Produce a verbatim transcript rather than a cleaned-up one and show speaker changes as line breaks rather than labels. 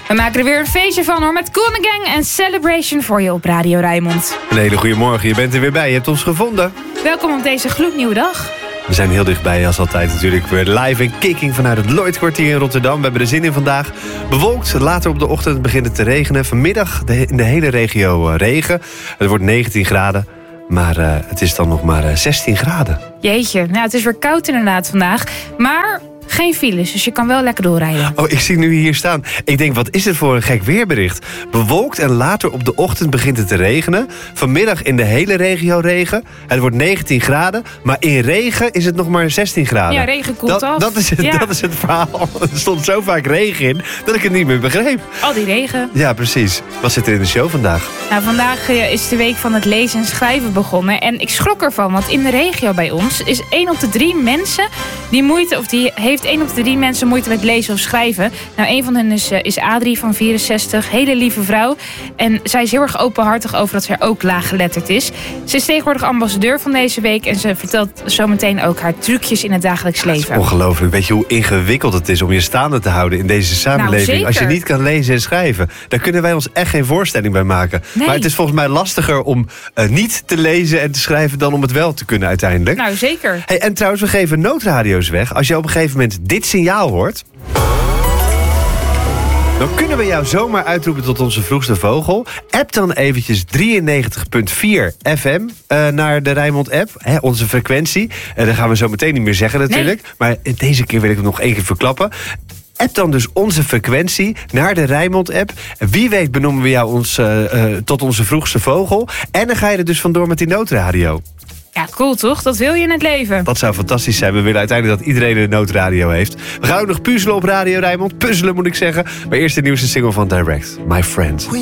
We maken er weer een feestje van hoor, met Kool and the Gang en Celebration voor je op Radio Rijnmond.
Een hele goede morgen, je bent er weer bij, je hebt ons gevonden.
Welkom op deze gloednieuwe dag.
We zijn heel dichtbij als altijd natuurlijk weer live en kicking vanuit het Lloydkwartier in Rotterdam. We hebben er zin in vandaag. Bewolkt, later op de ochtend begint het te regenen. Vanmiddag de, in de hele regio uh, regen. Het wordt negentien graden, maar uh, het is dan nog maar uh, zestien graden.
Jeetje, nou het is weer koud inderdaad vandaag, maar geen files, dus je kan wel lekker doorrijden.
Oh, ik zie nu hier staan. Ik denk, wat is dit voor een gek weerbericht? Bewolkt en later op de ochtend begint het te regenen. Vanmiddag in de hele regio regen. Het wordt negentien graden, maar in regen is het nog maar zestien graden.
Ja, regen koelt
dat,
af.
Dat is, het,
ja.
dat is het verhaal. Er stond zo vaak regen in, dat ik het niet meer begreep.
Al die regen.
Ja, precies. Wat zit er in de show vandaag?
Nou, vandaag uh, is de week van het lezen en schrijven begonnen. En ik schrok ervan, want in de regio bij ons is één op de drie mensen die moeite, of die heeft één op de drie mensen moeite met lezen of schrijven. Nou, een van hen is, uh, is Adrie van vierenzestig. Hele lieve vrouw. En zij is heel erg openhartig over dat zij ook laaggeletterd is. Ze is tegenwoordig ambassadeur van deze week. En ze vertelt zometeen ook haar trucjes in het dagelijks leven.
Ongelooflijk. Weet je hoe ingewikkeld het is om je staande te houden in deze samenleving?
Nou,
als je niet kan lezen en schrijven. Daar kunnen wij ons echt geen voorstelling bij maken.
Nee.
Maar het is volgens mij lastiger om uh, niet te lezen en te schrijven dan om het wel te kunnen uiteindelijk.
Nou, zeker.
Hey, en trouwens, we geven noodradio's weg. Als je op een gegeven moment dit signaal hoort, dan kunnen we jou zomaar uitroepen tot onze vroegste vogel. App dan eventjes drieënnegentig komma vier F M uh, naar de Rijnmond app. Hè, onze frequentie. En uh, dat gaan we zo meteen niet meer zeggen natuurlijk. Nee. Maar deze keer wil ik hem nog één keer verklappen. App dan dus onze frequentie naar de Rijnmond app. Wie weet benoemen we jou ons, uh, uh, tot onze vroegste vogel. En dan ga je er dus vandoor met die noodradio.
Ja, cool toch? Dat wil je in het leven.
Dat zou fantastisch zijn. We willen uiteindelijk dat iedereen een noodradio heeft. We gaan ook nog puzzelen op Radio Rijnmond. Puzzelen moet ik zeggen. Maar eerst de nieuwste single van Direct, My Friend.